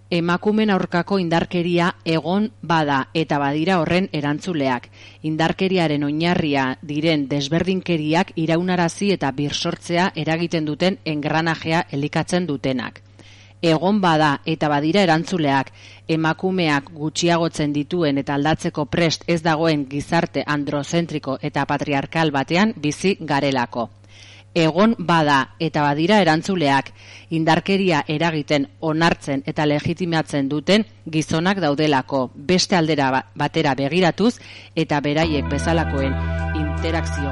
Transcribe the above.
Emakumeen aurkako indarkeria egon bada eta badira horren erantzuleak. Indarkeriaren oinarria diren desberdinkeriak iraunarazi eta birsortzea eragiten duten engranajea elikatzen dutenak. Egon bada eta badira erantzuleak, emakumeak gutxiagotzen dituen eta aldatzeko prest ez dagoen gizarte androzentriko eta patriarkal batean bizi garelako. Egon bada eta badira erantzuleak, indarkeria eragiten onartzen eta legitimatzen duten gizonak daudelako, beste aldera batera begiratuz eta beraiek bezalakoen interakzio